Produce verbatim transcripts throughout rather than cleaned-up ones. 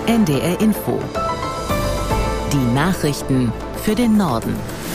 N D R Info. Die Nachrichten für den Norden.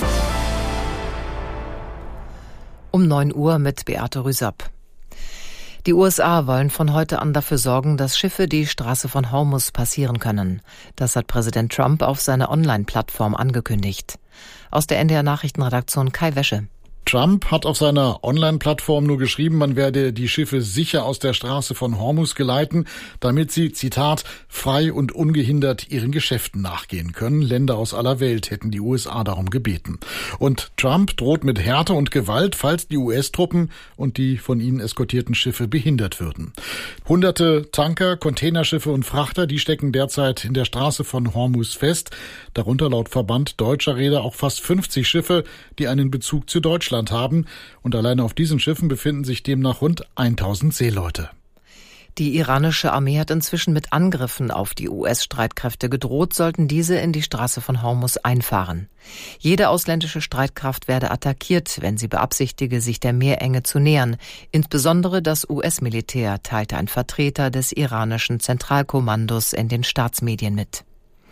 Um neun Uhr mit Beate Rüsapp. Die U S A wollen von heute an dafür sorgen, dass Schiffe die Straße von Hormuz passieren können. Das hat Präsident Trump auf seiner Online-Plattform angekündigt. Aus der N D R-Nachrichtenredaktion Kai Wäsche. Trump hat auf seiner Online-Plattform nur geschrieben, man werde die Schiffe sicher aus der Straße von Hormuz geleiten, damit sie, Zitat, frei und ungehindert ihren Geschäften nachgehen können. Länder aus aller Welt hätten die U S A darum gebeten. Und Trump droht mit Härte und Gewalt, falls die U S-Truppen und die von ihnen eskortierten Schiffe behindert würden. Hunderte Tanker, Containerschiffe und Frachter, die stecken derzeit in der Straße von Hormuz fest. Darunter laut Verband deutscher Reeder auch fast fünfzig Schiffe, die einen Bezug zu Deutschland haben. Und alleine auf diesen Schiffen befinden sich demnach rund tausend Seeleute. Die iranische Armee hat inzwischen mit Angriffen auf die U S-Streitkräfte gedroht, sollten diese in die Straße von Hormuz einfahren. Jede ausländische Streitkraft werde attackiert, wenn sie beabsichtige, sich der Meerenge zu nähern. Insbesondere das U S-Militär, teilte ein Vertreter des iranischen Zentralkommandos in den Staatsmedien mit.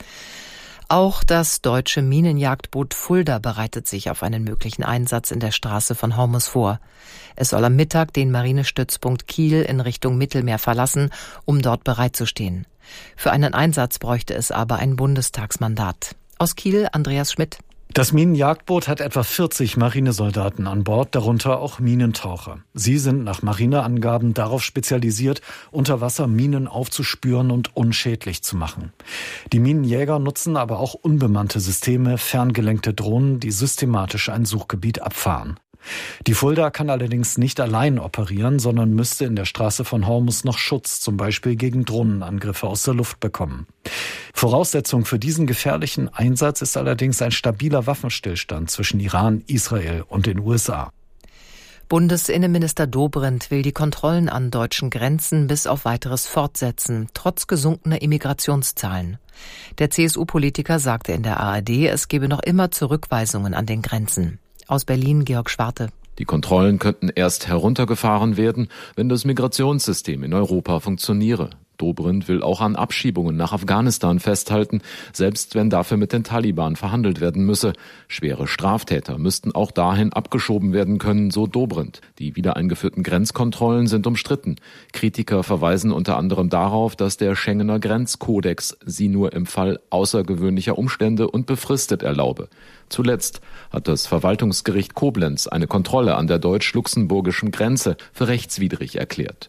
Auch das deutsche Minenjagdboot Fulda bereitet sich auf einen möglichen Einsatz in der Straße von Hormuz vor. Es soll am Mittag den Marinestützpunkt Kiel in Richtung Mittelmeer verlassen, um dort bereitzustehen. Für einen Einsatz bräuchte es aber ein Bundestagsmandat. Aus Kiel, Andreas Schmidt. Das Minenjagdboot hat etwa vierzig Marinesoldaten an Bord, darunter auch Minentaucher. Sie sind nach Marineangaben darauf spezialisiert, unter Wasser Minen aufzuspüren und unschädlich zu machen. Die Minenjäger nutzen aber auch unbemannte Systeme, ferngelenkte Drohnen, die systematisch ein Suchgebiet abfahren. Die Fulda kann allerdings nicht allein operieren, sondern müsste in der Straße von Hormuz noch Schutz, zum Beispiel gegen Drohnenangriffe aus der Luft bekommen. Voraussetzung für diesen gefährlichen Einsatz ist allerdings ein stabiler Waffenstillstand zwischen Iran, Israel und den U S A. Bundesinnenminister Dobrindt will die Kontrollen an deutschen Grenzen bis auf Weiteres fortsetzen, trotz gesunkener Immigrationszahlen. Der C S U-Politiker sagte in der A R D, es gebe noch immer Zurückweisungen an den Grenzen. Aus Berlin, Georg Schwarte. Die Kontrollen könnten erst heruntergefahren werden, wenn das Migrationssystem in Europa funktioniere. Dobrindt will auch an Abschiebungen nach Afghanistan festhalten, selbst wenn dafür mit den Taliban verhandelt werden müsse. Schwere Straftäter müssten auch dahin abgeschoben werden können, so Dobrindt. Die wieder eingeführten Grenzkontrollen sind umstritten. Kritiker verweisen unter anderem darauf, dass der Schengener Grenzkodex sie nur im Fall außergewöhnlicher Umstände und befristet erlaube. Zuletzt hat das Verwaltungsgericht Koblenz eine Kontrolle an der deutsch-luxemburgischen Grenze für rechtswidrig erklärt.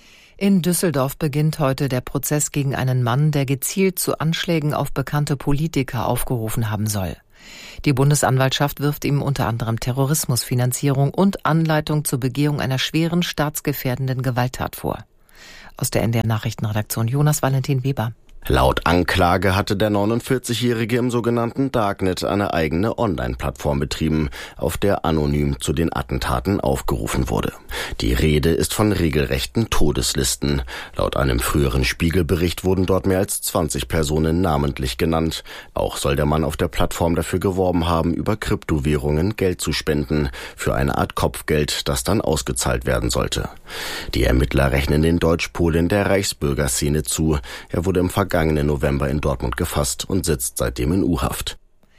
In Düsseldorf beginnt heute der Prozess gegen einen Mann, der gezielt zu Anschlägen auf bekannte Politiker aufgerufen haben soll. Die Bundesanwaltschaft wirft ihm unter anderem Terrorismusfinanzierung und Anleitung zur Begehung einer schweren staatsgefährdenden Gewalttat vor. Aus der N D R-Nachrichtenredaktion Jonas Valentin Weber. Laut Anklage hatte der neunundvierzigjährige im sogenannten Darknet eine eigene Online-Plattform betrieben, auf der anonym zu den Attentaten aufgerufen wurde. Die Rede ist von regelrechten Todeslisten. Laut einem früheren Spiegelbericht wurden dort mehr als zwanzig Personen namentlich genannt. Auch soll der Mann auf der Plattform dafür geworben haben, über Kryptowährungen Geld zu spenden, für eine Art Kopfgeld, das dann ausgezahlt werden sollte. Die Ermittler rechnen den Deutsch-Polen der Reichsbürgerszene zu. Er wurde im vergangenen November in Dortmund gefasst und sitzt seitdem in U-Haft.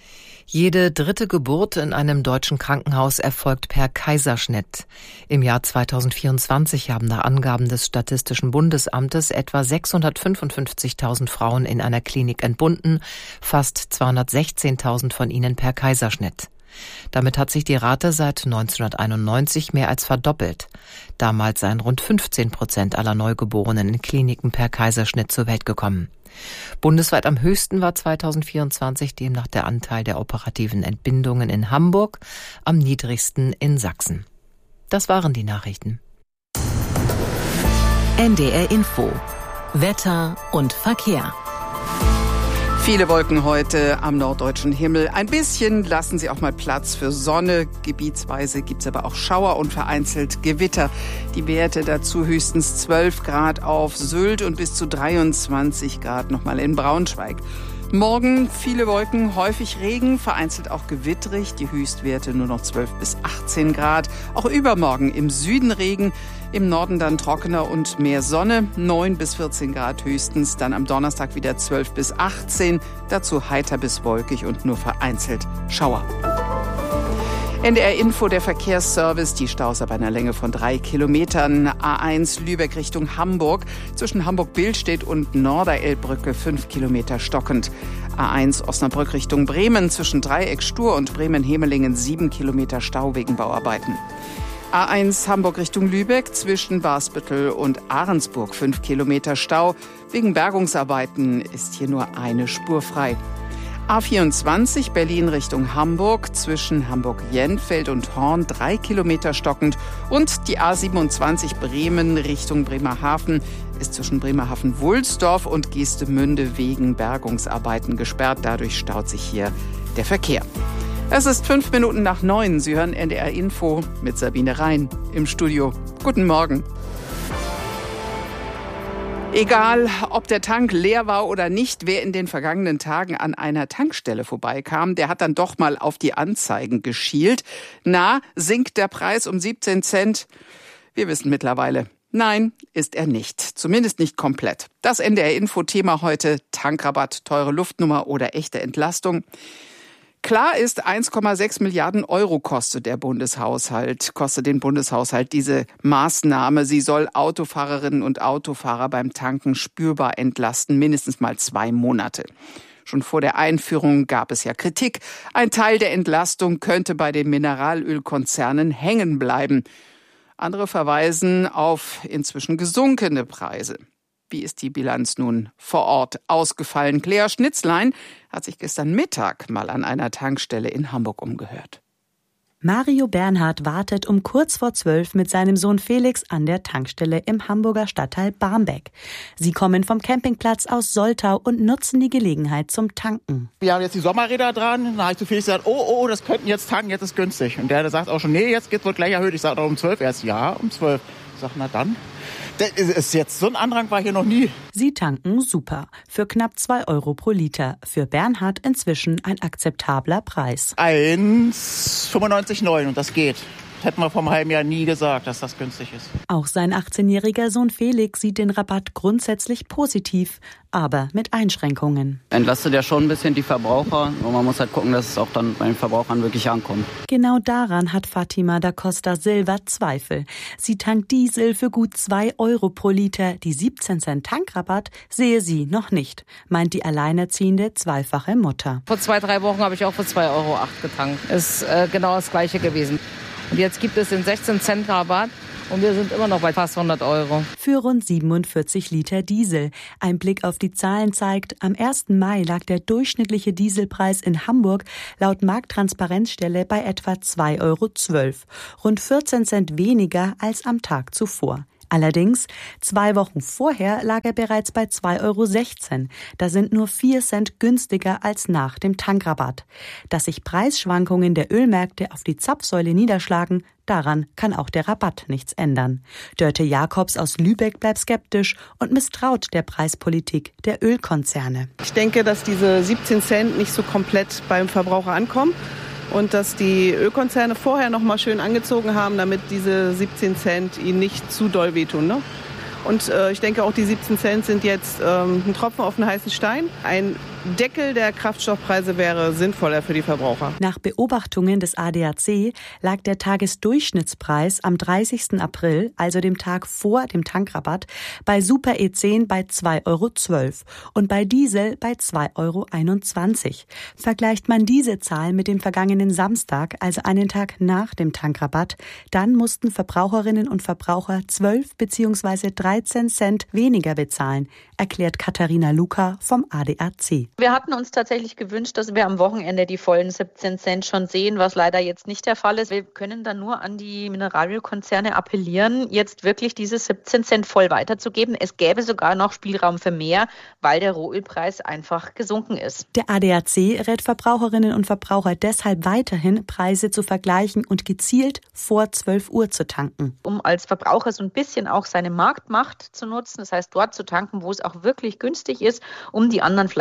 Jede dritte Geburt in einem deutschen Krankenhaus erfolgt per Kaiserschnitt. Im Jahr zweitausendvierundzwanzig haben nach Angaben des Statistischen Bundesamtes etwa sechshundertfünfundfünfzigtausend Frauen in einer Klinik entbunden, fast zweihundertsechzehntausend von ihnen per Kaiserschnitt. Damit hat sich die Rate seit neunzehnhunderteinundneunzig mehr als verdoppelt. Damals seien rund fünfzehn Prozent aller Neugeborenen in Kliniken per Kaiserschnitt zur Welt gekommen. Bundesweit am höchsten war zweitausendvierundzwanzig demnach der Anteil der operativen Entbindungen in Hamburg, am niedrigsten in Sachsen. Das waren die Nachrichten. N D R Info. Wetter und Verkehr. Viele Wolken heute am norddeutschen Himmel. Ein bisschen lassen sie auch mal Platz für Sonne. Gebietsweise gibt's aber auch Schauer und vereinzelt Gewitter. Die Werte dazu höchstens zwölf Grad auf Sylt und bis zu dreiundzwanzig Grad nochmal in Braunschweig. Morgen viele Wolken, häufig Regen, vereinzelt auch gewittrig. Die Höchstwerte nur noch zwölf bis achtzehn Grad. Auch übermorgen im Süden Regen. Im Norden dann trockener und mehr Sonne, neun bis vierzehn Grad höchstens. Dann am Donnerstag wieder zwölf bis achtzehn, dazu heiter bis wolkig und nur vereinzelt Schauer. N D R Info, der Verkehrsservice, die Staus ab einer Länge von drei Kilometern. A eins Lübeck Richtung Hamburg. Zwischen Hamburg-Billstedt und Norderelbbrücke fünf Kilometer stockend. A eins Osnabrück Richtung Bremen. Zwischen Dreieck-Stur und Bremen-Hemelingen sieben Kilometer Stau wegen Bauarbeiten. A eins Hamburg Richtung Lübeck. Zwischen Barsbüttel und Ahrensburg fünf Kilometer Stau. Wegen Bergungsarbeiten ist hier nur eine Spur frei. A vierundzwanzig Berlin Richtung Hamburg, zwischen Hamburg-Jenfeld und Horn drei Kilometer stockend. Und die A siebenundzwanzig Bremen Richtung Bremerhaven ist zwischen Bremerhaven-Wulsdorf und Geestemünde wegen Bergungsarbeiten gesperrt. Dadurch staut sich hier der Verkehr. Es ist fünf Minuten nach neun. Sie hören N D R Info mit Sabine Rhein im Studio. Guten Morgen. Egal, ob der Tank leer war oder nicht, wer in den vergangenen Tagen an einer Tankstelle vorbeikam, der hat dann doch mal auf die Anzeigen geschielt. Na, sinkt der Preis um siebzehn Cent? Wir wissen mittlerweile, nein, ist er nicht. Zumindest nicht komplett. Das N D R-Info-Thema heute: Tankrabatt, teure Luftnummer oder echte Entlastung. Klar ist, eins Komma sechs Milliarden Euro kostet der Bundeshaushalt, kostet den Bundeshaushalt diese Maßnahme. Sie soll Autofahrerinnen und Autofahrer beim Tanken spürbar entlasten, mindestens mal zwei Monate. Schon vor der Einführung gab es ja Kritik. Ein Teil der Entlastung könnte bei den Mineralölkonzernen hängen bleiben. Andere verweisen auf inzwischen gesunkene Preise. Wie ist die Bilanz nun vor Ort ausgefallen? Claire Schnitzlein hat sich gestern Mittag mal an einer Tankstelle in Hamburg umgehört. Mario Bernhard wartet um kurz vor zwölf mit seinem Sohn Felix an der Tankstelle im Hamburger Stadtteil Barmbek. Sie kommen vom Campingplatz aus Soltau und nutzen die Gelegenheit zum Tanken. Wir haben jetzt die Sommerräder dran. Da habe ich zu Felix gesagt, oh, oh, das könnten jetzt tanken, jetzt ist günstig. Und der sagt auch schon, nee, jetzt wird gleich erhöht. Ich sage auch um zwölf erst, ja, um zwölf. Ich sage, na dann. Das ist jetzt so ein Andrang war hier noch nie. Sie tanken super. Für knapp zwei Euro pro Liter. Für Bernhard inzwischen ein akzeptabler Preis. eins Komma fünfundneunzig Komma neun und das geht. Hätten wir vor einem halben Jahr nie gesagt, dass das günstig ist. Auch sein achtzehnjähriger Sohn Felix sieht den Rabatt grundsätzlich positiv, aber mit Einschränkungen. Entlastet ja schon ein bisschen die Verbraucher und man muss halt gucken, dass es auch dann bei den Verbrauchern wirklich ankommt. Genau daran hat Fatima da Costa Silva Zweifel. Sie tankt Diesel für gut zwei Euro pro Liter. Die siebzehn Cent Tankrabatt sehe sie noch nicht, meint die alleinerziehende zweifache Mutter. Vor zwei, drei Wochen habe ich auch für zwei Euro acht getankt. Ist äh, genau das Gleiche gewesen. Und jetzt gibt es den sechzehn Cent Rabatt und wir sind immer noch bei fast hundert Euro. Für rund siebenundvierzig Liter Diesel. Ein Blick auf die Zahlen zeigt, am ersten Mai lag der durchschnittliche Dieselpreis in Hamburg laut Markttransparenzstelle bei etwa zwei Euro zwölf. Rund vierzehn Cent weniger als am Tag zuvor. Allerdings, zwei Wochen vorher lag er bereits bei zwei Euro sechzehn. Da sind nur vier Cent günstiger als nach dem Tankrabatt. Dass sich Preisschwankungen der Ölmärkte auf die Zapfsäule niederschlagen, daran kann auch der Rabatt nichts ändern. Dörte Jakobs aus Lübeck bleibt skeptisch und misstraut der Preispolitik der Ölkonzerne. Ich denke, dass diese siebzehn Cent nicht so komplett beim Verbraucher ankommen. Und dass die Ölkonzerne vorher noch mal schön angezogen haben, damit diese siebzehn Cent ihnen nicht zu doll wehtun. Ne? Und äh, ich denke auch, die siebzehn Cent sind jetzt ähm, ein Tropfen auf den heißen Stein. Ein Deckel der Kraftstoffpreise wäre sinnvoller für die Verbraucher. Nach Beobachtungen des A D A C lag der Tagesdurchschnittspreis am dreißigsten April, also dem Tag vor dem Tankrabatt, bei Super E zehn bei zwei Euro zwölf und bei Diesel bei zwei Euro einundzwanzig. Vergleicht man diese Zahl mit dem vergangenen Samstag, also einen Tag nach dem Tankrabatt, dann mussten Verbraucherinnen und Verbraucher zwölf bzw. dreizehn Cent weniger bezahlen, erklärt Katharina Luca vom A D A C. Wir hatten uns tatsächlich gewünscht, dass wir am Wochenende die vollen siebzehn Cent schon sehen, was leider jetzt nicht der Fall ist. Wir können dann nur an die Mineralölkonzerne appellieren, jetzt wirklich diese siebzehn Cent voll weiterzugeben. Es gäbe sogar noch Spielraum für mehr, weil der Rohölpreis einfach gesunken ist. Der A D A C rät Verbraucherinnen und Verbraucher deshalb weiterhin, Preise zu vergleichen und gezielt vor zwölf Uhr zu tanken. Um als Verbraucher so ein bisschen auch seine Marktmacht zu nutzen, das heißt dort zu tanken, wo es auch wirklich günstig ist, um die anderen vielleicht eben auch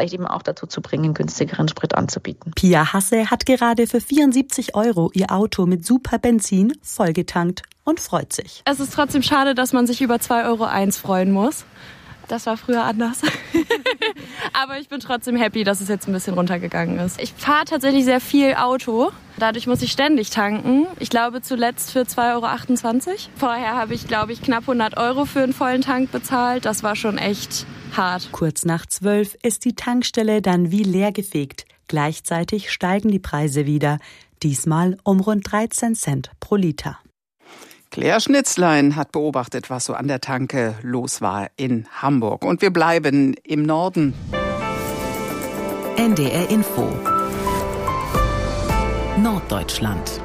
auch dazu zu bringen, günstigeren Sprit anzubieten. Pia Hasse hat gerade für vierundsiebzig Euro ihr Auto mit super Benzin vollgetankt und freut sich. Es ist trotzdem schade, dass man sich über zwei Euro eins freuen muss. Das war früher anders. Aber ich bin trotzdem happy, dass es jetzt ein bisschen runtergegangen ist. Ich fahre tatsächlich sehr viel Auto. Dadurch muss ich ständig tanken. Ich glaube zuletzt für zwei Euro achtundzwanzig. Vorher habe ich, glaube ich, knapp hundert Euro für einen vollen Tank bezahlt. Das war schon echt hart. Kurz nach zwölf ist die Tankstelle dann wie leer gefegt. Gleichzeitig steigen die Preise wieder. Diesmal um rund dreizehn Cent pro Liter. Claire Schnitzlein hat beobachtet, was so an der Tanke los war in Hamburg. Und wir bleiben im Norden. N D R Info. Norddeutschland.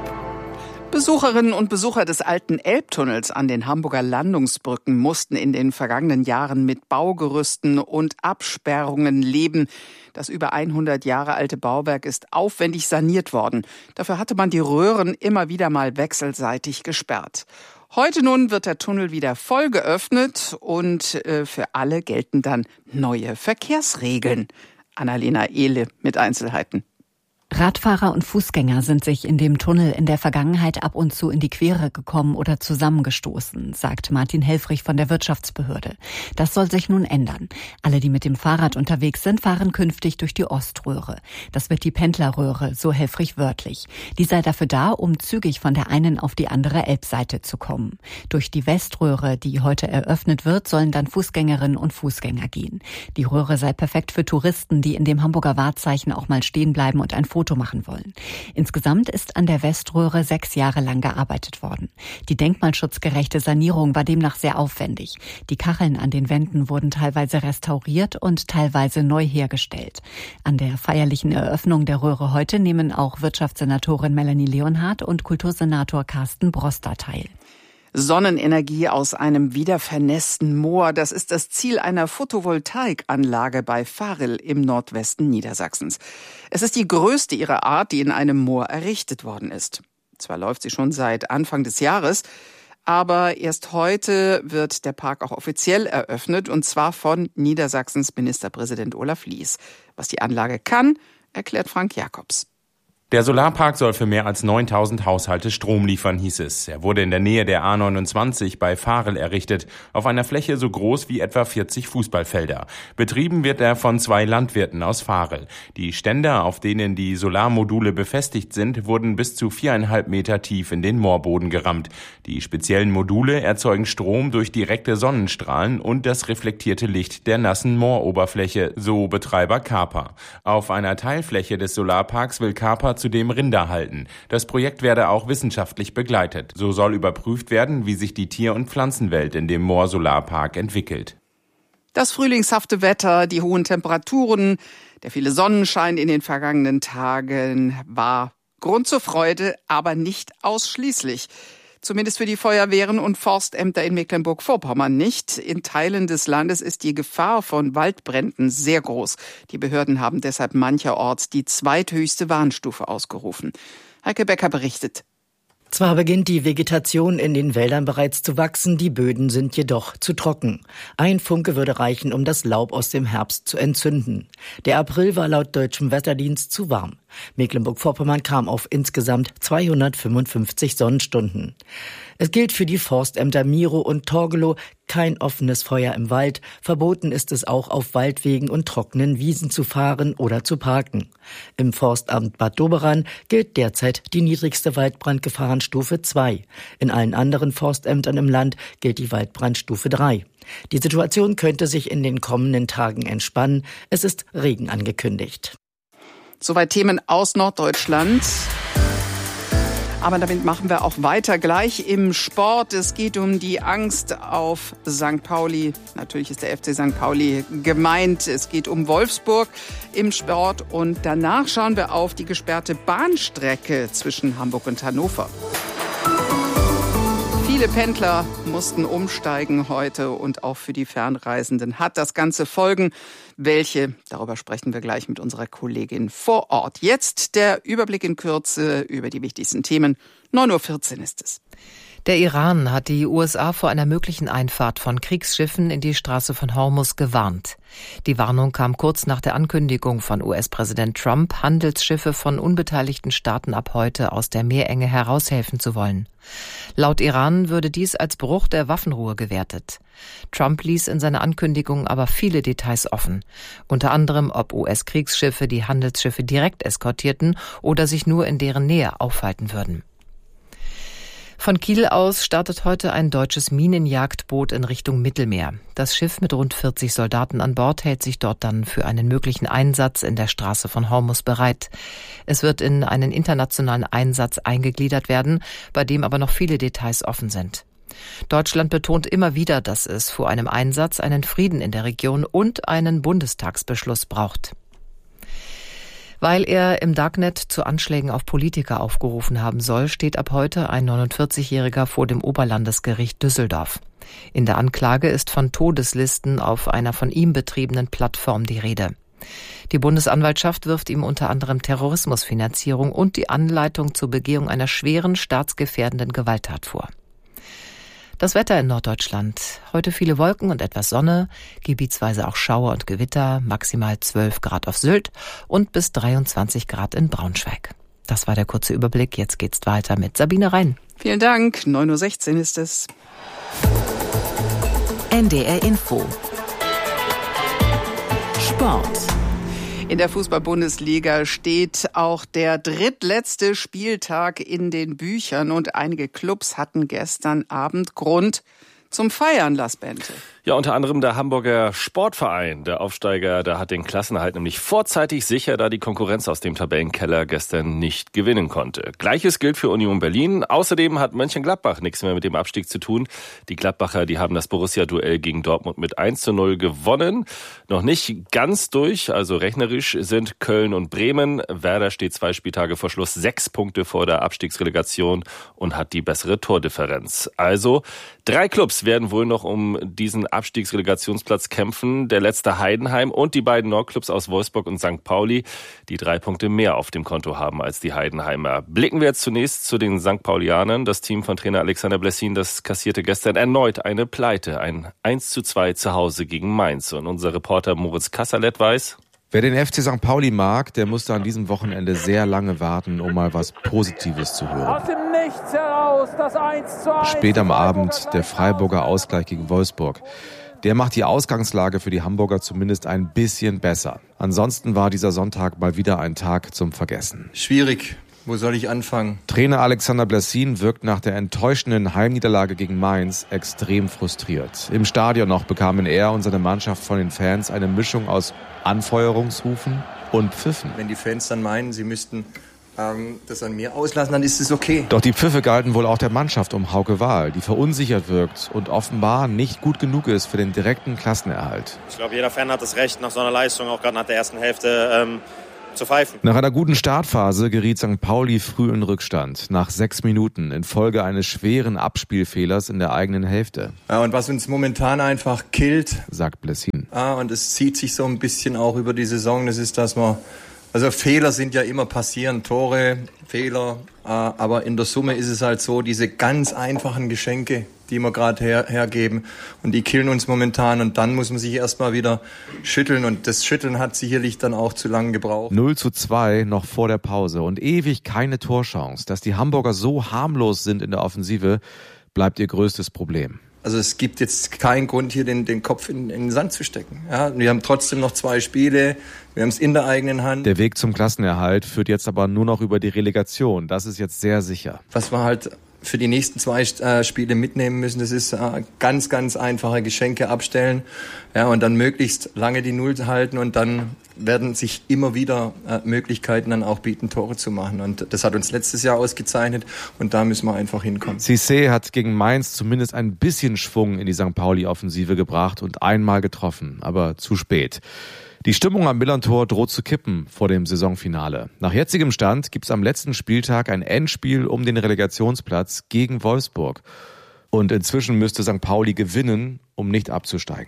Besucherinnen und Besucher des alten Elbtunnels an den Hamburger Landungsbrücken mussten in den vergangenen Jahren mit Baugerüsten und Absperrungen leben. Das über hundert Jahre alte Bauwerk ist aufwendig saniert worden. Dafür hatte man die Röhren immer wieder mal wechselseitig gesperrt. Heute nun wird der Tunnel wieder voll geöffnet und äh, für alle gelten dann neue Verkehrsregeln. Annalena Ehle mit Einzelheiten. Radfahrer und Fußgänger sind sich in dem Tunnel in der Vergangenheit ab und zu in die Quere gekommen oder zusammengestoßen, sagt Martin Helfrich von der Wirtschaftsbehörde. Das soll sich nun ändern. Alle, die mit dem Fahrrad unterwegs sind, fahren künftig durch die Oströhre. Das wird die Pendlerröhre, so Helfrich wörtlich. Die sei dafür da, um zügig von der einen auf die andere Elbseite zu kommen. Durch die Weströhre, die heute eröffnet wird, sollen dann Fußgängerinnen und Fußgänger gehen. Die Röhre sei perfekt für Touristen, die in dem Hamburger Wahrzeichen auch mal stehen bleiben und ein Foto machen wollen. Insgesamt ist an der Weströhre sechs Jahre lang gearbeitet worden. Die denkmalschutzgerechte Sanierung war demnach sehr aufwendig. Die Kacheln an den Wänden wurden teilweise restauriert und teilweise neu hergestellt. An der feierlichen Eröffnung der Röhre heute nehmen auch Wirtschaftssenatorin Melanie Leonhardt und Kultursenator Carsten Broster teil. Sonnenenergie aus einem wiedervernässten Moor. Das ist das Ziel einer Photovoltaikanlage bei Varel im Nordwesten Niedersachsens. Es ist die größte ihrer Art, die in einem Moor errichtet worden ist. Zwar läuft sie schon seit Anfang des Jahres, aber erst heute wird der Park auch offiziell eröffnet, und zwar von Niedersachsens Ministerpräsident Olaf Lies. Was die Anlage kann, erklärt Frank Jakobs. Der Solarpark soll für mehr als neuntausend Haushalte Strom liefern, hieß es. Er wurde in der Nähe der A neunundzwanzig bei Varel errichtet, auf einer Fläche so groß wie etwa vierzig Fußballfelder. Betrieben wird er von zwei Landwirten aus Varel. Die Ständer, auf denen die Solarmodule befestigt sind, wurden bis zu viereinhalb Meter tief in den Moorboden gerammt. Die speziellen Module erzeugen Strom durch direkte Sonnenstrahlen und das reflektierte Licht der nassen Mooroberfläche, so Betreiber Kaper. Auf einer Teilfläche des Solarparks will Kaper zudem Rinder halten. Das Projekt werde auch wissenschaftlich begleitet. So soll überprüft werden, wie sich die Tier- und Pflanzenwelt in dem Moor-Solarpark entwickelt. Das frühlingshafte Wetter, die hohen Temperaturen, der viele Sonnenschein in den vergangenen Tagen war Grund zur Freude, aber nicht ausschließlich. Zumindest für die Feuerwehren und Forstämter in Mecklenburg-Vorpommern nicht. In Teilen des Landes ist die Gefahr von Waldbränden sehr groß. Die Behörden haben deshalb mancherorts die zweithöchste Warnstufe ausgerufen. Heike Becker berichtet. Zwar beginnt die Vegetation in den Wäldern bereits zu wachsen, die Böden sind jedoch zu trocken. Ein Funke würde reichen, um das Laub aus dem Herbst zu entzünden. Der April war laut deutschem Wetterdienst zu warm. Mecklenburg-Vorpommern kam auf insgesamt zweihundertfünfundfünfzig Sonnenstunden. Es gilt für die Forstämter Miro und Torgelow kein offenes Feuer im Wald. Verboten ist es auch, auf Waldwegen und trockenen Wiesen zu fahren oder zu parken. Im Forstamt Bad Doberan gilt derzeit die niedrigste Waldbrandgefahrenstufe zwei. In allen anderen Forstämtern im Land gilt die Waldbrandstufe drei. Die Situation könnte sich in den kommenden Tagen entspannen. Es ist Regen angekündigt. Soweit Themen aus Norddeutschland. Aber damit machen wir auch weiter gleich im Sport. Es geht um die Angst auf Sankt Pauli. Natürlich ist der F C Sankt Pauli gemeint. Es geht um Wolfsburg im Sport. Und danach schauen wir auf die gesperrte Bahnstrecke zwischen Hamburg und Hannover. Viele Pendler mussten umsteigen heute, und auch für die Fernreisenden hat das Ganze Folgen. Welche? Darüber sprechen wir gleich mit unserer Kollegin vor Ort. Jetzt der Überblick in Kürze über die wichtigsten Themen. neun Uhr vierzehn ist es. Der Iran hat die U S A vor einer möglichen Einfahrt von Kriegsschiffen in die Straße von Hormuz gewarnt. Die Warnung kam kurz nach der Ankündigung von U S-Präsident Trump, Handelsschiffe von unbeteiligten Staaten ab heute aus der Meerenge heraushelfen zu wollen. Laut Iran würde dies als Bruch der Waffenruhe gewertet. Trump ließ in seiner Ankündigung aber viele Details offen. Unter anderem, ob U S-Kriegsschiffe die Handelsschiffe direkt eskortierten oder sich nur in deren Nähe aufhalten würden. Von Kiel aus startet heute ein deutsches Minenjagdboot in Richtung Mittelmeer. Das Schiff mit rund vierzig Soldaten an Bord hält sich dort dann für einen möglichen Einsatz in der Straße von Hormuz bereit. Es wird in einen internationalen Einsatz eingegliedert werden, bei dem aber noch viele Details offen sind. Deutschland betont immer wieder, dass es vor einem Einsatz einen Frieden in der Region und einen Bundestagsbeschluss braucht. Weil er im Darknet zu Anschlägen auf Politiker aufgerufen haben soll, steht ab heute ein neunundvierzigjähriger vor dem Oberlandesgericht Düsseldorf. In der Anklage ist von Todeslisten auf einer von ihm betriebenen Plattform die Rede. Die Bundesanwaltschaft wirft ihm unter anderem Terrorismusfinanzierung und die Anleitung zur Begehung einer schweren, staatsgefährdenden Gewalttat vor. Das Wetter in Norddeutschland. Heute viele Wolken und etwas Sonne, gebietsweise auch Schauer und Gewitter, maximal zwölf Grad auf Sylt und bis dreiundzwanzig Grad in Braunschweig. Das war der kurze Überblick. Jetzt geht's weiter mit Sabine Rhein. Vielen Dank. neun Uhr sechzehn ist es. N D R Info. Sport. In der Fußball-Bundesliga steht auch der drittletzte Spieltag in den Büchern und einige Clubs hatten gestern Abend Grund zum Feiern, Lars Bente. Ja, unter anderem der Hamburger Sportverein. Der Aufsteiger, der hat den Klassenerhalt nämlich vorzeitig sicher, da die Konkurrenz aus dem Tabellenkeller gestern nicht gewinnen konnte. Gleiches gilt für Union Berlin. Außerdem hat Mönchengladbach nichts mehr mit dem Abstieg zu tun. Die Gladbacher, die haben das Borussia-Duell gegen Dortmund mit eins zu null gewonnen. Noch nicht ganz durch, also rechnerisch sind Köln und Bremen. Werder steht zwei Spieltage vor Schluss sechs Punkte vor der Abstiegsrelegation und hat die bessere Tordifferenz. Also drei Clubs werden wohl noch um diesen Abstiegsrelegationsplatz kämpfen. Der letzte Heidenheim und die beiden Nordclubs aus Wolfsburg und Sankt Pauli, die drei Punkte mehr auf dem Konto haben als die Heidenheimer. Blicken wir jetzt zunächst zu den Sankt Paulianern. Das Team von Trainer Alexander Blessin, das kassierte gestern erneut eine Pleite. Ein eins zu zwei zu Hause gegen Mainz. Und unser Reporter Moritz Kasserlet weiß: Wer den F C Sankt Pauli mag, der musste an diesem Wochenende sehr lange warten, um mal was Positives zu hören. Aus dem Nichts heraus, das eins zu eins. Spät am Abend der Freiburger Ausgleich gegen Wolfsburg. Der macht die Ausgangslage für die Hamburger zumindest ein bisschen besser. Ansonsten war dieser Sonntag mal wieder ein Tag zum Vergessen. Schwierig. Wo soll ich anfangen? Trainer Alexander Blessin wirkt nach der enttäuschenden Heimniederlage gegen Mainz extrem frustriert. Im Stadion noch bekamen er und seine Mannschaft von den Fans eine Mischung aus Anfeuerungsrufen und Pfiffen. Wenn die Fans dann meinen, sie müssten ähm, das an mir auslassen, dann ist es okay. Doch die Pfiffe galten wohl auch der Mannschaft um Hauke Wahl, die verunsichert wirkt und offenbar nicht gut genug ist für den direkten Klassenerhalt. Ich glaube, jeder Fan hat das Recht, nach so einer Leistung, auch gerade nach der ersten Hälfte, ähm, zu pfeifen. Nach einer guten Startphase geriet Sankt Pauli früh in Rückstand. Nach sechs Minuten infolge eines schweren Abspielfehlers in der eigenen Hälfte. Ja, und was uns momentan einfach killt, sagt Blessin. Ja, und es zieht sich so ein bisschen auch über die Saison, das ist, dass man, also Fehler sind ja immer passieren, Tore, Fehler, aber in der Summe ist es halt so, diese ganz einfachen Geschenke, die wir gerade her, hergeben und die killen uns momentan und dann muss man sich erstmal wieder schütteln und das Schütteln hat sicherlich dann auch zu lange gebraucht. null zu zwei noch vor der Pause und ewig keine Torchance. Dass die Hamburger so harmlos sind in der Offensive, bleibt ihr größtes Problem. Also es gibt jetzt keinen Grund, hier den, den Kopf in, in den Sand zu stecken. Ja, wir haben trotzdem noch zwei Spiele, wir haben es in der eigenen Hand. Der Weg zum Klassenerhalt führt jetzt aber nur noch über die Relegation. Das ist jetzt sehr sicher. Was wir halt für die nächsten zwei äh, Spiele mitnehmen müssen, das ist äh, ganz, ganz einfache Geschenke abstellen, ja, und dann möglichst lange die Null halten und dann werden sich immer wieder äh, Möglichkeiten dann auch bieten, Tore zu machen. Und das hat uns letztes Jahr ausgezeichnet und da müssen wir einfach hinkommen. Cissé hat gegen Mainz zumindest ein bisschen Schwung in die Sankt Pauli-Offensive gebracht und einmal getroffen, aber zu spät. Die Stimmung am Millerntor droht zu kippen vor dem Saisonfinale. Nach jetzigem Stand gibt es am letzten Spieltag ein Endspiel um den Relegationsplatz gegen Wolfsburg. Und inzwischen müsste Sankt Pauli gewinnen, um nicht abzusteigen.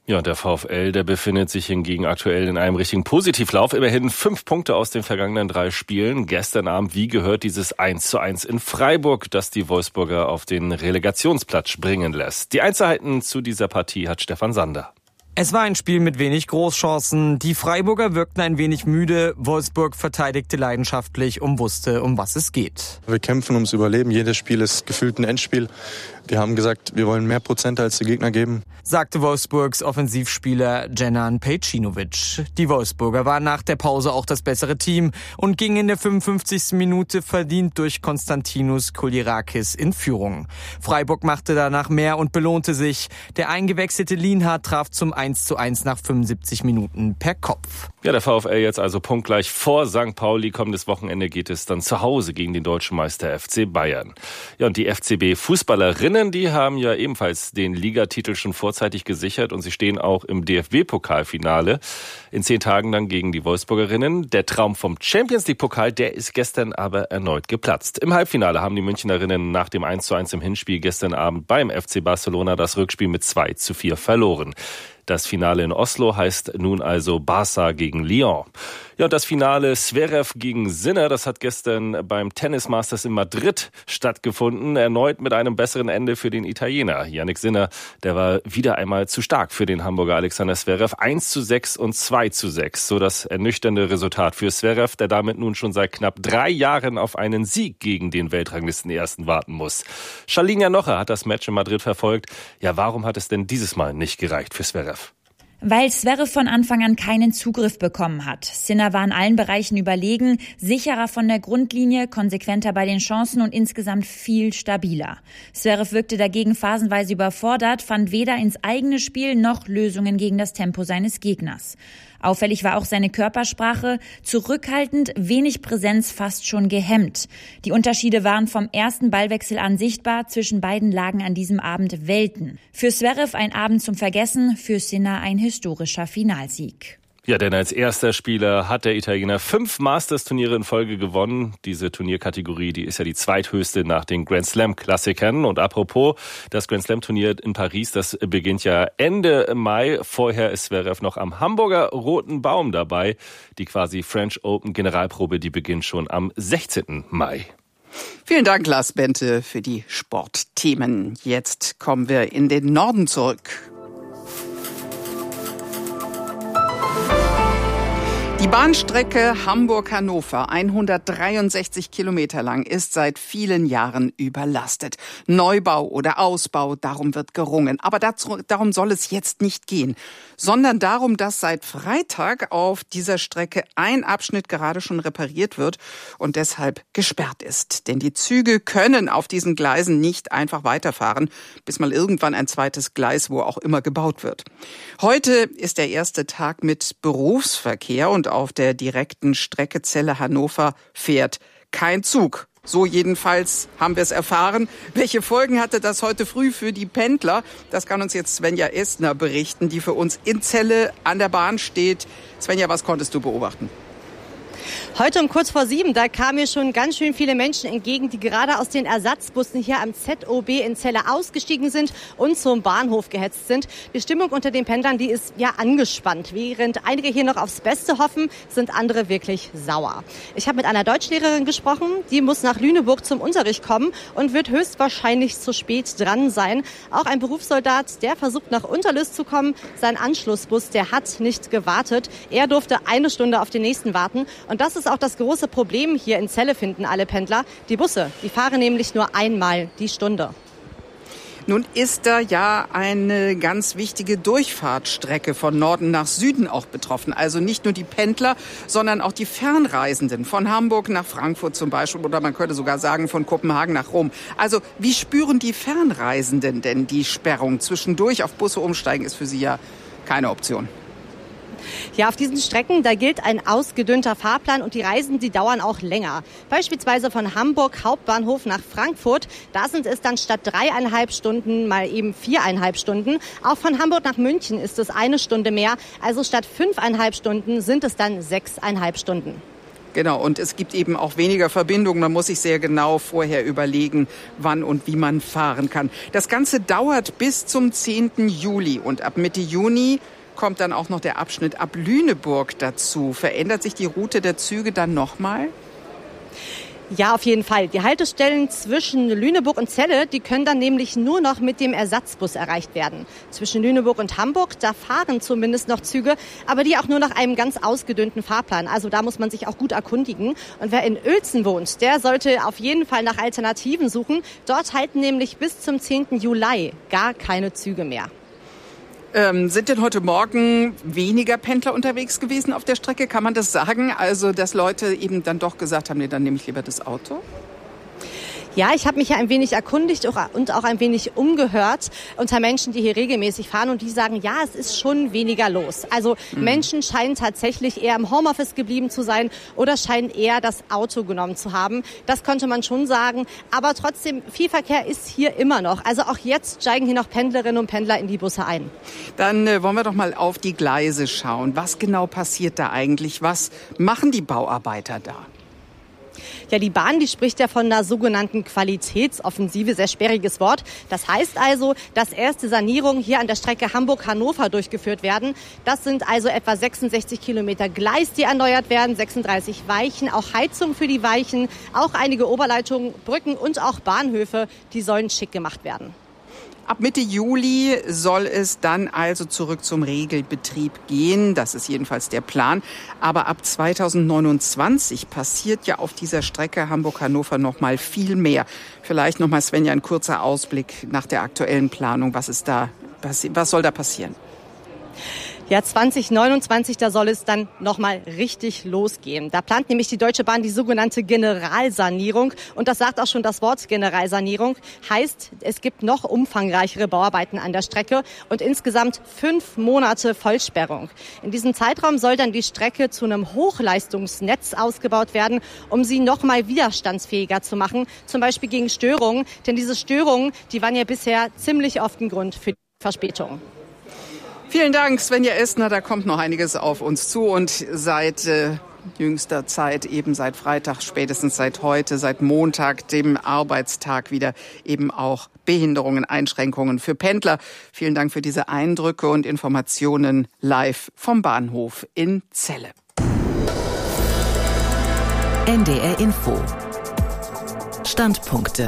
Ja, der VfL, der befindet sich hingegen aktuell in einem richtigen Positivlauf. Immerhin fünf Punkte aus den vergangenen drei Spielen. Gestern Abend, wie gehört, dieses eins zu eins in Freiburg, das die Wolfsburger auf den Relegationsplatz springen lässt. Die Einzelheiten zu dieser Partie hat Stefan Sander. Es war ein Spiel mit wenig Großchancen. Die Freiburger wirkten ein wenig müde. Wolfsburg verteidigte leidenschaftlich und wusste, um was es geht. Wir kämpfen ums Überleben. Jedes Spiel ist gefühlt ein Endspiel. Wir haben gesagt, wir wollen mehr Prozente als die Gegner geben, sagte Wolfsburgs Offensivspieler Dženan Pejčinović. Die Wolfsburger waren nach der Pause auch das bessere Team und gingen in der fünfundfünfzigsten Minute verdient durch Konstantinos Kolirakis in Führung. Freiburg machte danach mehr und belohnte sich. Der eingewechselte Lienhardt traf zum eins zu eins nach fünfundsiebzig Minuten per Kopf. Ja, der VfL jetzt also punktgleich vor Sankt Pauli. Kommendes Wochenende geht es dann zu Hause gegen den deutschen Meister F C Bayern. Ja, und die F C B-Fußballerinnen, die haben ja ebenfalls den Ligatitel schon vorzeitig gesichert und sie stehen auch im D F B-Pokalfinale. In zehn Tagen dann gegen die Wolfsburgerinnen. Der Traum vom Champions-League-Pokal, der ist gestern aber erneut geplatzt. Im Halbfinale haben die Münchnerinnen nach dem eins zu eins im Hinspiel gestern Abend beim F C Barcelona das Rückspiel mit zwei zu vier verloren. Das Finale in Oslo heißt nun also Barça gegen Lyon. Ja, und das Finale Zverev gegen Sinner, das hat gestern beim Tennis Masters in Madrid stattgefunden. Erneut mit einem besseren Ende für den Italiener. Jannik Sinner, der war wieder einmal zu stark für den Hamburger Alexander Zverev. eins zu sechs und zwei zu sechs. So das ernüchternde Resultat für Zverev, der damit nun schon seit knapp drei Jahren auf einen Sieg gegen den Weltranglistenersten warten muss. Charlene Janoche hat das Match in Madrid verfolgt. Ja, warum hat es denn dieses Mal nicht gereicht für Zverev? Weil Zverev von Anfang an keinen Zugriff bekommen hat. Sinner war in allen Bereichen überlegen, sicherer von der Grundlinie, konsequenter bei den Chancen und insgesamt viel stabiler. Zverev wirkte dagegen phasenweise überfordert, fand weder ins eigene Spiel noch Lösungen gegen das Tempo seines Gegners. Auffällig war auch seine Körpersprache, zurückhaltend, wenig Präsenz, fast schon gehemmt. Die Unterschiede waren vom ersten Ballwechsel an sichtbar, zwischen beiden lagen an diesem Abend Welten. Für Zverev ein Abend zum Vergessen, für Sinner ein historischer Finalsieg. Ja, denn als erster Spieler hat der Italiener fünf Masters-Turniere in Folge gewonnen. Diese Turnierkategorie, die ist ja die zweithöchste nach den Grand Slam-Klassikern. Und apropos, das Grand Slam-Turnier in Paris, das beginnt ja Ende Mai. Vorher ist Zverev noch am Hamburger Roten Baum dabei. Die quasi French Open Generalprobe, die beginnt schon am sechzehnten Mai. Vielen Dank, Lars Bente, für die Sportthemen. Jetzt kommen wir in den Norden zurück. Die Bahnstrecke Hamburg-Hannover, hundertdreiundsechzig Kilometer lang, ist seit vielen Jahren überlastet. Neubau oder Ausbau, darum wird gerungen. Aber dazu, darum soll es jetzt nicht gehen, sondern darum, dass seit Freitag auf dieser Strecke ein Abschnitt gerade schon repariert wird und deshalb gesperrt ist. Denn die Züge können auf diesen Gleisen nicht einfach weiterfahren, bis mal irgendwann ein zweites Gleis, wo auch immer, gebaut wird. Heute ist der erste Tag mit Berufsverkehr und auf der direkten Strecke Celle-Hannover fährt kein Zug. So jedenfalls haben wir es erfahren. Welche Folgen hatte das heute früh für die Pendler? Das kann uns jetzt Svenja Estner berichten, die für uns in Celle an der Bahn steht. Svenja, was konntest du beobachten? Heute um kurz vor sieben, da kamen mir schon ganz schön viele Menschen entgegen, die gerade aus den Ersatzbussen hier am Z O B in Celle ausgestiegen sind und zum Bahnhof gehetzt sind. Die Stimmung unter den Pendlern, die ist ja angespannt. Während einige hier noch aufs Beste hoffen, sind andere wirklich sauer. Ich habe mit einer Deutschlehrerin gesprochen, die muss nach Lüneburg zum Unterricht kommen und wird höchstwahrscheinlich zu spät dran sein. Auch ein Berufssoldat, der versucht nach Unterlüß zu kommen. Sein Anschlussbus, der hat nicht gewartet. Er durfte eine Stunde auf den nächsten warten. Und das ist auch das große Problem hier in Celle, finden alle Pendler. Die Busse, die fahren nämlich nur einmal die Stunde. Nun ist da ja eine ganz wichtige Durchfahrtsstrecke von Norden nach Süden auch betroffen. Also nicht nur die Pendler, sondern auch die Fernreisenden von Hamburg nach Frankfurt zum Beispiel oder man könnte sogar sagen von Kopenhagen nach Rom. Also wie spüren die Fernreisenden denn die Sperrung? Zwischendurch auf Busse umsteigen ist für sie ja keine Option. Ja, auf diesen Strecken, da gilt ein ausgedünnter Fahrplan und die Reisen, die dauern auch länger. Beispielsweise von Hamburg Hauptbahnhof nach Frankfurt, da sind es dann statt dreieinhalb Stunden mal eben viereinhalb Stunden. Auch von Hamburg nach München ist es eine Stunde mehr, also statt fünfeinhalb Stunden sind es dann sechseinhalb Stunden. Genau, und es gibt eben auch weniger Verbindungen. Man muss sich sehr genau vorher überlegen, wann und wie man fahren kann. Das Ganze dauert bis zum zehnten Juli und ab Mitte Juni kommt dann auch noch der Abschnitt ab Lüneburg dazu. Verändert sich die Route der Züge dann nochmal? Ja, auf jeden Fall. Die Haltestellen zwischen Lüneburg und Celle, die können dann nämlich nur noch mit dem Ersatzbus erreicht werden. Zwischen Lüneburg und Hamburg, da fahren zumindest noch Züge, aber die auch nur nach einem ganz ausgedünnten Fahrplan. Also da muss man sich auch gut erkundigen. Und wer in Uelzen wohnt, der sollte auf jeden Fall nach Alternativen suchen. Dort halten nämlich bis zum zehnten Juli gar keine Züge mehr. Ähm, sind denn heute Morgen weniger Pendler unterwegs gewesen auf der Strecke? Kann man das sagen? Also, dass Leute eben dann doch gesagt haben, nee, dann nehme ich lieber das Auto? Ja, ich habe mich ja ein wenig erkundigt und auch ein wenig umgehört unter Menschen, die hier regelmäßig fahren. Und die sagen, ja, es ist schon weniger los. Also mhm. Menschen scheinen tatsächlich eher im Homeoffice geblieben zu sein oder scheinen eher das Auto genommen zu haben. Das konnte man schon sagen. Aber trotzdem, viel Verkehr ist hier immer noch. Also auch jetzt steigen hier noch Pendlerinnen und Pendler in die Busse ein. Dann äh, wollen wir doch mal auf die Gleise schauen. Was genau passiert da eigentlich? Was machen die Bauarbeiter da? Ja, die Bahn, die spricht ja von einer sogenannten Qualitätsoffensive, sehr sperriges Wort. Das heißt also, dass erste Sanierungen hier an der Strecke Hamburg-Hannover durchgeführt werden. Das sind also etwa sechsundsechzig Kilometer Gleis, die erneuert werden, sechsunddreißig Weichen, auch Heizung für die Weichen, auch einige Oberleitungen, Brücken und auch Bahnhöfe, die sollen schick gemacht werden. Ab Mitte Juli soll es dann also zurück zum Regelbetrieb gehen. Das ist jedenfalls der Plan. Aber ab zweitausendneunundzwanzig passiert ja auf dieser Strecke Hamburg-Hannover noch mal viel mehr. Vielleicht noch mal, Svenja, ein kurzer Ausblick nach der aktuellen Planung. Was ist da, was soll da passieren? Ja, zwanzig neunundzwanzig, da soll es dann nochmal richtig losgehen. Da plant nämlich die Deutsche Bahn die sogenannte Generalsanierung. Und das sagt auch schon das Wort Generalsanierung. Heißt, es gibt noch umfangreichere Bauarbeiten an der Strecke und insgesamt fünf Monate Vollsperrung. In diesem Zeitraum soll dann die Strecke zu einem Hochleistungsnetz ausgebaut werden, um sie nochmal widerstandsfähiger zu machen. Zum Beispiel gegen Störungen. Denn diese Störungen, die waren ja bisher ziemlich oft ein Grund für Verspätungen. Vielen Dank, Svenja Estner. Da kommt noch einiges auf uns zu. Und seit äh, jüngster Zeit, eben seit Freitag, spätestens seit heute, seit Montag, dem Arbeitstag, wieder eben auch Behinderungen, Einschränkungen für Pendler. Vielen Dank für diese Eindrücke und Informationen live vom Bahnhof in Celle. N D R Info. Standpunkte.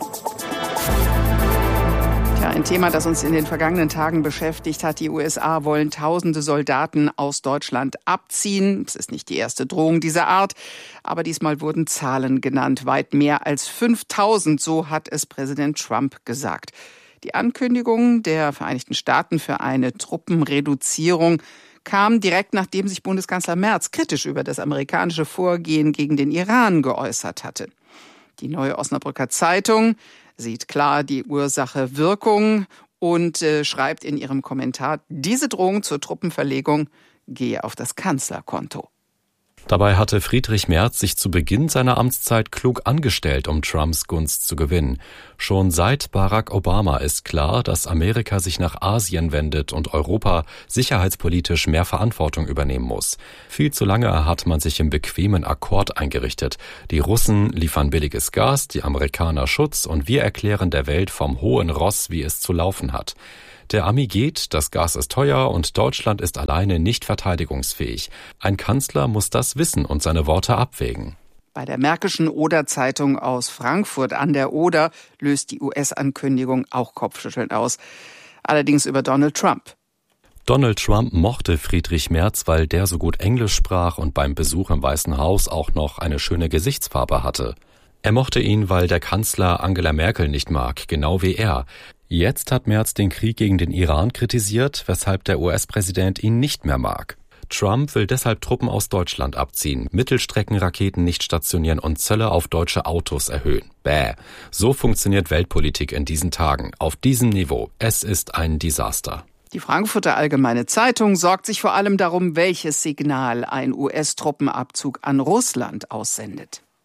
Ja, ein Thema, das uns in den vergangenen Tagen beschäftigt hat. Die U S A wollen tausende Soldaten aus Deutschland abziehen. Es ist nicht die erste Drohung dieser Art, aber diesmal wurden Zahlen genannt. Weit mehr als fünftausend, so hat es Präsident Trump gesagt. Die Ankündigung der Vereinigten Staaten für eine Truppenreduzierung kam direkt, nachdem sich Bundeskanzler Merz kritisch über das amerikanische Vorgehen gegen den Iran geäußert hatte. Die Neue Osnabrücker Zeitung sieht klar die Ursache-Wirkung und äh, schreibt in ihrem Kommentar, diese Drohung zur Truppenverlegung gehe auf das Kanzlerkonto. Dabei hatte Friedrich Merz sich zu Beginn seiner Amtszeit klug angestellt, um Trumps Gunst zu gewinnen. Schon seit Barack Obama ist klar, dass Amerika sich nach Asien wendet und Europa sicherheitspolitisch mehr Verantwortung übernehmen muss. Viel zu lange hat man sich im bequemen Akkord eingerichtet. Die Russen liefern billiges Gas, die Amerikaner Schutz und wir erklären der Welt vom hohen Ross, wie es zu laufen hat. Der Ami geht, das Gas ist teuer und Deutschland ist alleine nicht verteidigungsfähig. Ein Kanzler muss das wissen und seine Worte abwägen. Bei der Märkischen Oder-Zeitung aus Frankfurt an der Oder löst die U S-Ankündigung auch Kopfschütteln aus. Allerdings über Donald Trump. Donald Trump mochte Friedrich Merz, weil der so gut Englisch sprach und beim Besuch im Weißen Haus auch noch eine schöne Gesichtsfarbe hatte. Er mochte ihn, weil der Kanzler Angela Merkel nicht mag, genau wie er. Jetzt hat Merz den Krieg gegen den Iran kritisiert, weshalb der U S-Präsident ihn nicht mehr mag. Trump will deshalb Truppen aus Deutschland abziehen, Mittelstreckenraketen nicht stationieren und Zölle auf deutsche Autos erhöhen. Bäh. So funktioniert Weltpolitik in diesen Tagen. Auf diesem Niveau. Es ist ein Desaster. Die Frankfurter Allgemeine Zeitung sorgt sich vor allem darum, welches Signal ein U S-Truppenabzug an Russland aussendet.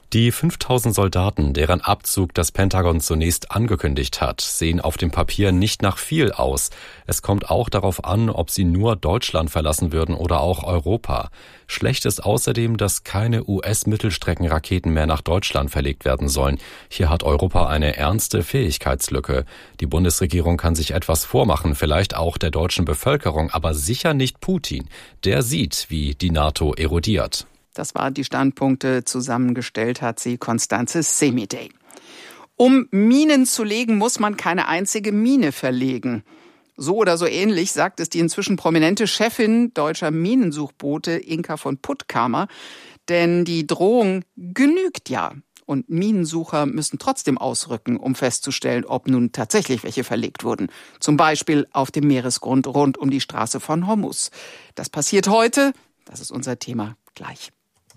Die fünftausend Soldaten, deren Abzug das Pentagon zunächst angekündigt hat, sehen auf dem Papier nicht nach viel aus. Es kommt auch darauf an, ob sie nur Deutschland verlassen würden oder auch Europa. Schlecht ist außerdem, dass keine U S-Mittelstreckenraketen mehr nach Deutschland verlegt werden sollen. Hier hat Europa eine ernste Fähigkeitslücke. Die Bundesregierung kann sich etwas vormachen, vielleicht auch der deutschen Bevölkerung, aber sicher nicht Putin. Der sieht, wie die NATO erodiert. Das waren die Standpunkte, zusammengestellt hat sie Constanze Semidey. Um Minen zu legen, muss man keine einzige Mine verlegen. So oder so ähnlich sagt es die inzwischen prominente Chefin deutscher Minensuchboote Inka von Puttkamer. Denn die Drohung genügt ja. Und Minensucher müssen trotzdem ausrücken, um festzustellen, ob nun tatsächlich welche verlegt wurden. Zum Beispiel auf dem Meeresgrund rund um die Straße von Hormuz. Das passiert heute. Das ist unser Thema gleich.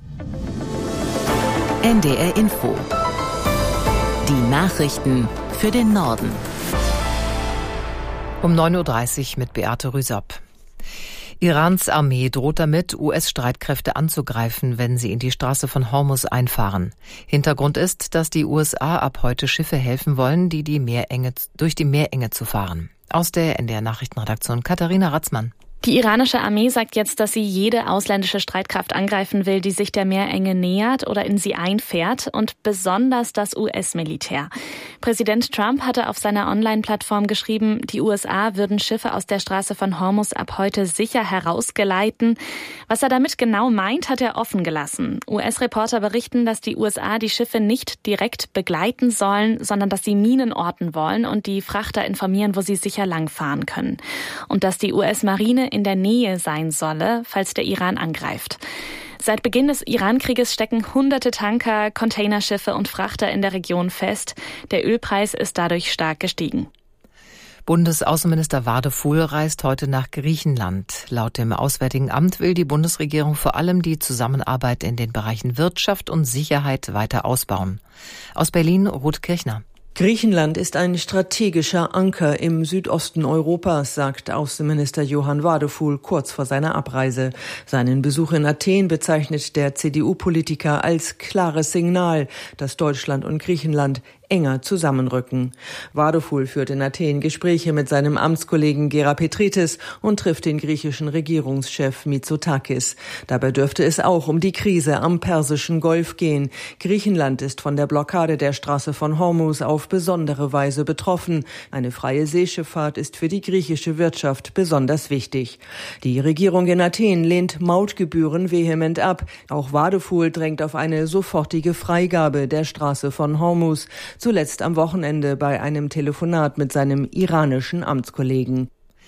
N D R Info. Die Nachrichten für den Norden. Um neun Uhr dreißig mit Beate Rüsop. Irans Armee droht damit, U S-Streitkräfte anzugreifen, wenn sie in die Straße von Hormuz einfahren. Hintergrund ist, dass die U S A ab heute Schiffe helfen wollen, die die Meerenge, durch die Meerenge zu fahren. Aus der N D R-Nachrichtenredaktion Katharina Ratzmann. Die iranische Armee sagt jetzt, dass sie jede ausländische Streitkraft angreifen will, die sich der Meerenge nähert oder in sie einfährt, und besonders das U S-Militär. Präsident Trump hatte auf seiner Online-Plattform geschrieben, die U S A würden Schiffe aus der Straße von Hormuz ab heute sicher herausgeleiten. Was er damit genau meint, hat er offen gelassen. U S-Reporter berichten, dass die U S A die Schiffe nicht direkt begleiten sollen, sondern dass sie Minen orten wollen und die Frachter informieren, wo sie sicher langfahren können. Und dass die U S-Marine in der Nähe sein solle, falls der Iran angreift. Seit Beginn des Iran-Krieges stecken hunderte Tanker, Containerschiffe und Frachter in der Region fest. Der Ölpreis ist dadurch stark gestiegen. Bundesaußenminister Wadefuhl reist heute nach Griechenland. Laut dem Auswärtigen Amt will die Bundesregierung vor allem die Zusammenarbeit in den Bereichen Wirtschaft und Sicherheit weiter ausbauen. Aus Berlin, Ruth Kirchner. Griechenland ist ein strategischer Anker im Südosten Europas, sagt Außenminister Johann Wadefuhl kurz vor seiner Abreise. Seinen Besuch in Athen bezeichnet der C D U-Politiker als klares Signal, dass Deutschland und Griechenland enger zusammenrücken. Wadefuhl führt in Athen Gespräche mit seinem Amtskollegen Gera Petritis und trifft den griechischen Regierungschef Mitsotakis. Dabei dürfte es auch um die Krise am Persischen Golf gehen. Griechenland ist von der Blockade der Straße von Hormuz auf besondere Weise betroffen. Eine freie Seeschifffahrt ist für die griechische Wirtschaft besonders wichtig. Die Regierung in Athen lehnt Mautgebühren vehement ab. Auch Wadefuhl drängt auf eine sofortige Freigabe der Straße von Hormuz. Zuletzt am Wochenende bei einem Telefonat mit seinem iranischen Amtskollegen.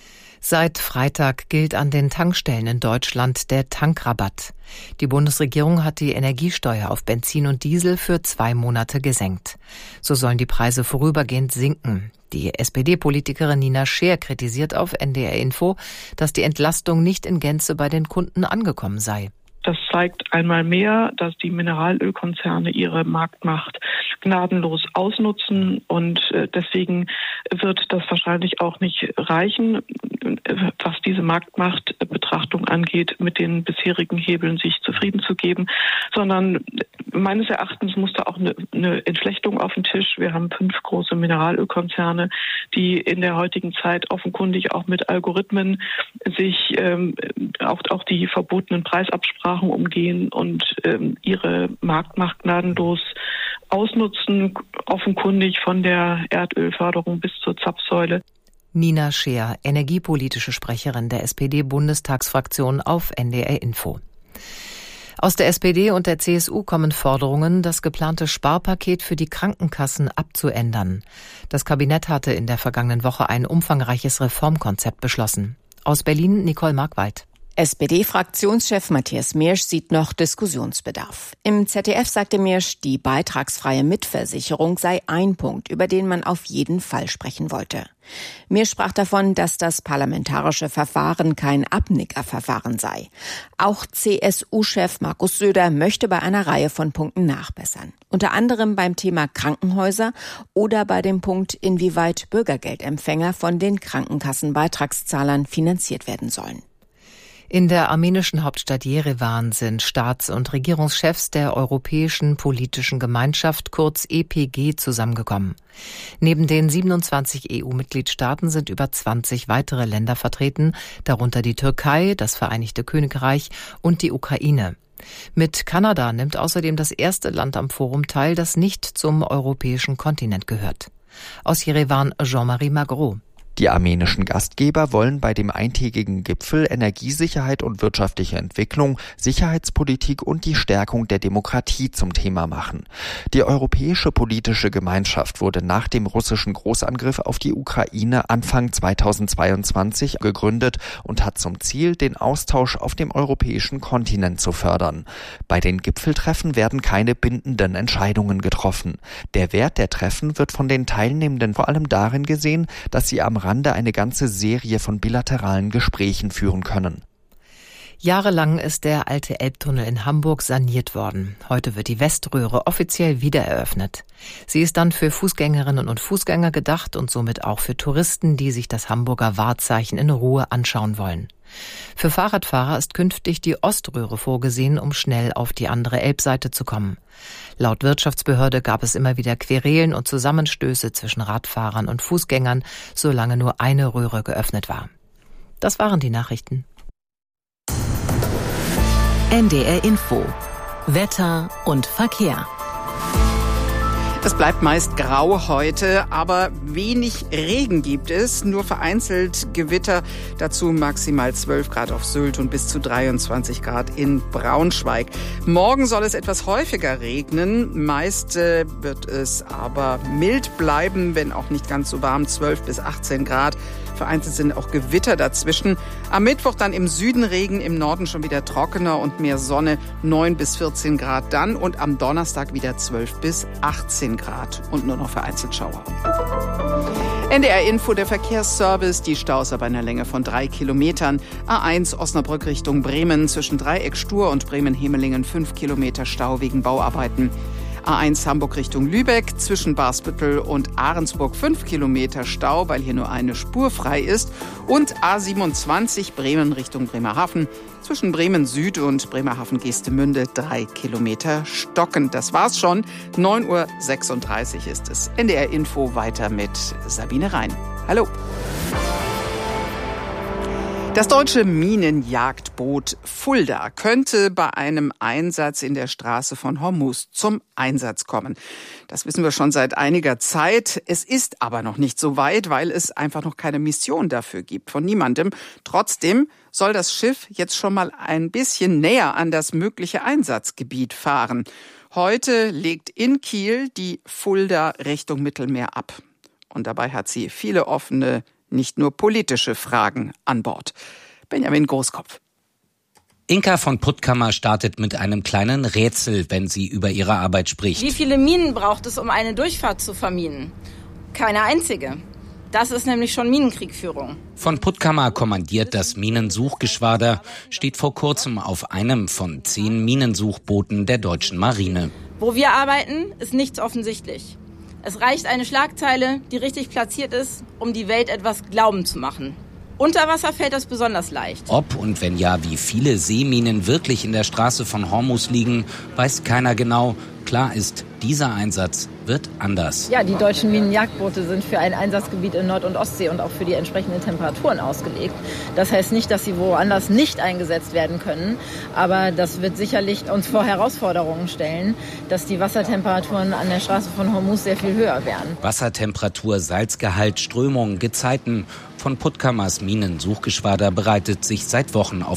Seit Freitag gilt an den Tankstellen in Deutschland der Tankrabatt. Die Bundesregierung hat die Energiesteuer auf Benzin und Diesel für zwei Monate gesenkt. So sollen die Preise vorübergehend sinken. Die S P D-Politikerin Nina Scheer kritisiert auf N D R Info, dass die Entlastung nicht in Gänze bei den Kunden angekommen sei. Das zeigt einmal mehr, dass die Mineralölkonzerne ihre Marktmacht gnadenlos ausnutzen, und deswegen wird das wahrscheinlich auch nicht reichen, was diese Marktmachtbetrachtung angeht, mit den bisherigen Hebeln sich zufrieden zu geben, sondern meines Erachtens muss da auch eine, eine Entflechtung auf den Tisch. Wir haben fünf große Mineralölkonzerne, die in der heutigen Zeit offenkundig auch mit Algorithmen sich ähm, auch, auch die verbotenen Preisabsprachen umgehen und ähm, ihre Marktmacht gnadenlos ausnutzen, offenkundig von der Erdölförderung bis zur Zapfsäule. Nina Scheer, energiepolitische Sprecherin der S P D-Bundestagsfraktion auf N D R Info. Aus der S P D und der C S U kommen Forderungen, das geplante Sparpaket für die Krankenkassen abzuändern. Das Kabinett hatte in der vergangenen Woche ein umfangreiches Reformkonzept beschlossen. Aus Berlin, Nicole Markwald. S P D-Fraktionschef Matthias Miersch sieht noch Diskussionsbedarf. Im Z D F sagte Miersch, die beitragsfreie Mitversicherung sei ein Punkt, über den man auf jeden Fall sprechen wollte. Miersch sprach davon, dass das parlamentarische Verfahren kein Abnickerverfahren sei. Auch C S U-Chef Markus Söder möchte bei einer Reihe von Punkten nachbessern. Unter anderem beim Thema Krankenhäuser oder bei dem Punkt, inwieweit Bürgergeldempfänger von den Krankenkassenbeitragszahlern finanziert werden sollen. In der armenischen Hauptstadt Jerewan sind Staats- und Regierungschefs der Europäischen Politischen Gemeinschaft, kurz E P G, zusammengekommen. Neben den siebenundzwanzig E U-Mitgliedstaaten sind über zwanzig weitere Länder vertreten, darunter die Türkei, das Vereinigte Königreich und die Ukraine. Mit Kanada nimmt außerdem das erste Land am Forum teil, das nicht zum europäischen Kontinent gehört. Aus Jerewan Jean-Marie Magro. Die armenischen Gastgeber wollen bei dem eintägigen Gipfel Energiesicherheit und wirtschaftliche Entwicklung, Sicherheitspolitik und die Stärkung der Demokratie zum Thema machen. Die Europäische Politische Gemeinschaft wurde nach dem russischen Großangriff auf die Ukraine Anfang zweitausendzweiundzwanzig gegründet und hat zum Ziel, den Austausch auf dem europäischen Kontinent zu fördern. Bei den Gipfeltreffen werden keine bindenden Entscheidungen getroffen. Der Wert der Treffen wird von den Teilnehmenden vor allem darin gesehen, dass sie am Rande eine ganze Serie von bilateralen Gesprächen führen können. Jahrelang ist der alte Elbtunnel in Hamburg saniert worden. Heute wird die Weströhre offiziell wiedereröffnet. Sie ist dann für Fußgängerinnen und Fußgänger gedacht und somit auch für Touristen, die sich das Hamburger Wahrzeichen in Ruhe anschauen wollen. Für Fahrradfahrer ist künftig die Oströhre vorgesehen, um schnell auf die andere Elbseite zu kommen. Laut Wirtschaftsbehörde gab es immer wieder Querelen und Zusammenstöße zwischen Radfahrern und Fußgängern, solange nur eine Röhre geöffnet war. Das waren die Nachrichten. N D R Info. Wetter und Verkehr. Es bleibt meist grau heute, aber wenig Regen gibt es, nur vereinzelt Gewitter, dazu maximal zwölf Grad auf Sylt und bis zu dreiundzwanzig Grad in Braunschweig. Morgen soll es etwas häufiger regnen, meist äh, wird es aber mild bleiben, wenn auch nicht ganz so warm, zwölf bis achtzehn Grad. Vereinzelt sind auch Gewitter dazwischen. Am Mittwoch dann im Süden Regen, im Norden schon wieder trockener und mehr Sonne, neun bis vierzehn Grad dann. Und am Donnerstag wieder zwölf bis achtzehn Grad und nur noch vereinzelt Schauer. N D R Info, der Verkehrsservice, die Staus ab einer Länge von drei Kilometern. A eins Osnabrück Richtung Bremen zwischen Dreieck Stur und Bremen-Hemelingen fünf Kilometer Stau wegen Bauarbeiten. A eins Hamburg Richtung Lübeck zwischen Barsbüttel und Ahrensburg fünf Kilometer Stau, weil hier nur eine Spur frei ist. Und A siebenundzwanzig Bremen Richtung Bremerhaven zwischen Bremen Süd und Bremerhaven-Geestemünde drei Kilometer stockend. Das war's schon. neun Uhr sechsunddreißig ist es. N D R Info weiter mit Sabine Rhein. Hallo. Das deutsche Minenjagdboot Fulda könnte bei einem Einsatz in der Straße von Hormuz zum Einsatz kommen. Das wissen wir schon seit einiger Zeit. Es ist aber noch nicht so weit, weil es einfach noch keine Mission dafür gibt, von niemandem. Trotzdem soll das Schiff jetzt schon mal ein bisschen näher an das mögliche Einsatzgebiet fahren. Heute legt in Kiel die Fulda Richtung Mittelmeer ab. Und dabei hat sie viele offene, nicht nur politische Fragen an Bord. Benjamin Großkopf. Inka von Puttkammer startet mit einem kleinen Rätsel, wenn sie über ihre Arbeit spricht. Wie viele Minen braucht es, um eine Durchfahrt zu verminen? Keine einzige. Das ist nämlich schon Minenkriegführung. Von Puttkammer kommandiert das Minensuchgeschwader, steht vor kurzem auf einem von zehn Minensuchbooten der deutschen Marine. Wo wir arbeiten, ist nichts offensichtlich. Es reicht eine Schlagzeile, die richtig platziert ist, um die Welt etwas glauben zu machen. Unter Wasser fällt das besonders leicht. Ob und wenn ja, wie viele Seeminen wirklich in der Straße von Hormuz liegen, weiß keiner genau. Klar ist, dieser Einsatz wird anders. Ja, die deutschen Minenjagdboote sind für ein Einsatzgebiet in Nord- und Ostsee und auch für die entsprechenden Temperaturen ausgelegt. Das heißt nicht, dass sie woanders nicht eingesetzt werden können, aber das wird sicherlich uns vor Herausforderungen stellen, dass die Wassertemperaturen an der Straße von Hormuz sehr viel höher werden. Wassertemperatur, Salzgehalt, Strömung, Gezeiten. Von Puttkammers Minensuchgeschwader bereitet sich seit Wochen auf